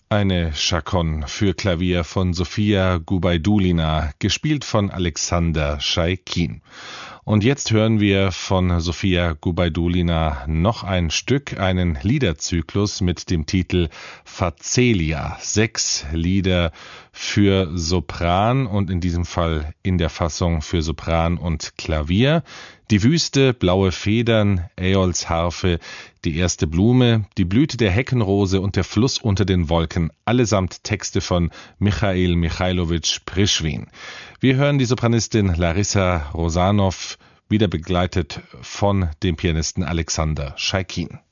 Eine Chaconne für Klavier von Sofia Gubaidulina, gespielt von Alexander Schaikin. Und jetzt hören wir von Sofia Gubaidulina noch ein Stück, einen Liederzyklus mit dem Titel Facelia. 6 Lieder für Sopran und in diesem Fall in der Fassung für Sopran und Klavier. Die Wüste, blaue Federn, Äols Harfe, die erste Blume, die Blüte der Heckenrose und der Fluss unter den Wolken, allesamt Texte von Michail Michailowitsch Prischwin. Wir hören die Sopranistin Larissa Rosanov, wieder begleitet von dem Pianisten Alexander Schaikin.